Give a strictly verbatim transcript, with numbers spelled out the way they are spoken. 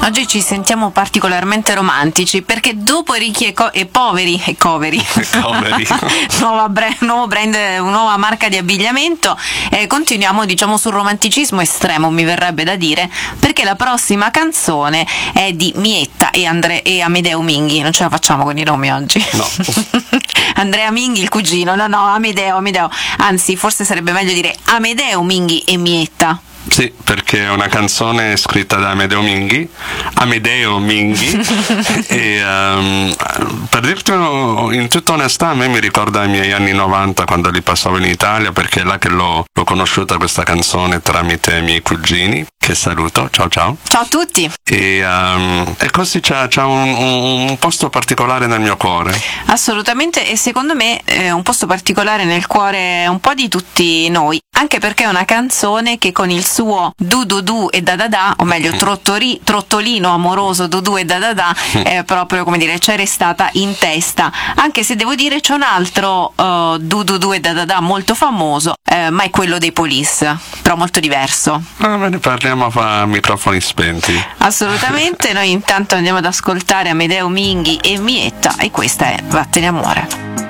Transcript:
Oggi ci sentiamo particolarmente romantici perché dopo Ricchi e, co- e poveri e coveri, nuova bre- nuovo brand, nuova marca di abbigliamento, eh, continuiamo diciamo sul romanticismo estremo, mi verrebbe da dire, perché la prossima canzone è di Mietta e, Andre- e Amedeo Minghi. Non ce la facciamo con i nomi oggi. No. Andrea Minghi, il cugino, no no, Amedeo, Amedeo, anzi forse sarebbe meglio dire Amedeo Minghi e Mietta. Sì, perché è una canzone scritta da Amedeo Minghi, Amedeo Minghi e um, per dirti in tutta onestà a me mi ricorda i miei anni novanta quando li passavo in Italia, perché è là che l'ho, l'ho conosciuta questa canzone tramite i miei cugini, che saluto, ciao ciao. Ciao a tutti. E, um, e così c'ha, c'ha un, un posto particolare nel mio cuore. Assolutamente, e secondo me è un posto particolare nel cuore un po' di tutti noi, anche perché è una canzone che con il suo du du du e da da da, o meglio trottori, trottolino amoroso du du e da da da, è proprio, come dire, c'è restata in testa, anche se devo dire c'è un altro uh, du du du e da da da molto famoso, eh, ma è quello dei Police, però molto diverso. Ah, ma ne parliamo a microfoni spenti. Assolutamente. Noi intanto andiamo ad ascoltare Amedeo Minghi e Mietta, e questa è Vattene amore.